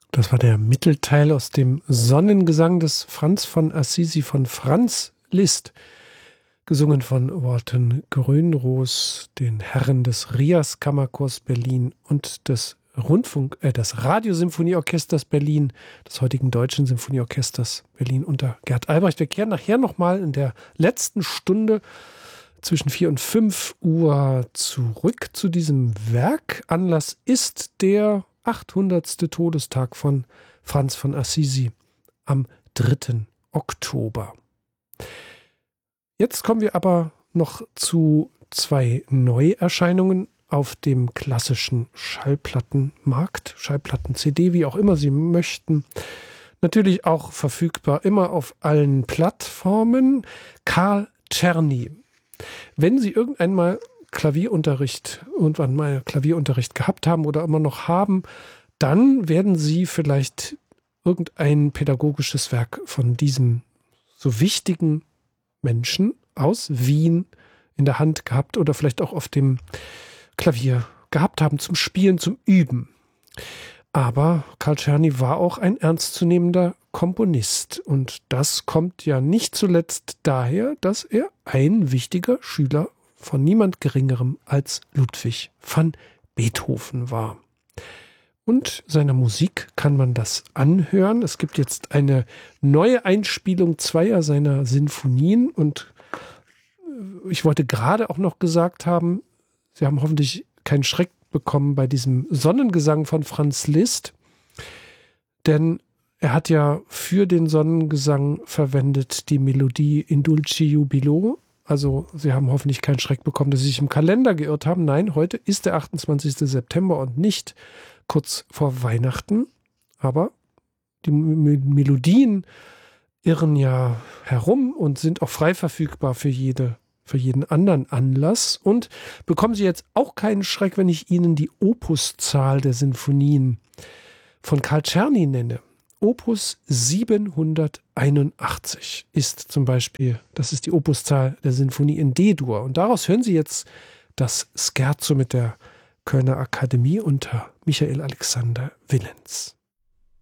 Das war der Mittelteil aus dem Sonnengesang des Franz von Assisi von Franz Liszt, gesungen von Walton Grönroos, den Herren des Rias Kammerchors Berlin und des des Radiosymphonieorchesters Berlin, des heutigen Deutschen Symphonieorchesters Berlin unter Gerd Albrecht. Wir kehren nachher nochmal in der letzten Stunde zwischen 4 und 5 Uhr zurück zu diesem Werk. Anlass ist der 800. Todestag von Franz von Assisi am 3. Oktober. Jetzt kommen wir aber noch zu 2 Neuerscheinungen auf dem klassischen Schallplattenmarkt, Schallplatten-CD, wie auch immer Sie möchten. Natürlich auch verfügbar immer auf allen Plattformen. Carl Czerny. Wenn Sie irgendwann mal Klavierunterricht gehabt haben oder immer noch haben, dann werden Sie vielleicht irgendein pädagogisches Werk von diesem so wichtigen Menschen aus Wien in der Hand gehabt oder vielleicht auch auf dem Klavier gehabt haben zum Spielen, zum Üben. Aber Carl Czerny war auch ein ernstzunehmender Komponist und das kommt ja nicht zuletzt daher, dass er ein wichtiger Schüler von niemand Geringerem als Ludwig van Beethoven war. Und seiner Musik kann man das anhören. Es gibt jetzt eine neue Einspielung 2 seiner Sinfonien und ich wollte gerade auch noch gesagt haben, Sie haben hoffentlich keinen Schreck bekommen bei diesem Sonnengesang von Franz Liszt, denn er hat ja für den Sonnengesang verwendet die Melodie In Dulci Jubilo. Also Sie haben hoffentlich keinen Schreck bekommen, dass Sie sich im Kalender geirrt haben. Nein, heute ist der 28. September und nicht kurz vor Weihnachten. Aber die Melodien irren ja herum und sind auch frei verfügbar für jeden anderen Anlass. Und bekommen Sie jetzt auch keinen Schreck, wenn ich Ihnen die Opuszahl der Sinfonien von Carl Czerny nenne. Opus 781 ist zum Beispiel, das ist die Opuszahl der Sinfonie in D-Dur. Und daraus hören Sie jetzt das Scherzo mit der Kölner Akademie unter Michael Alexander Willens.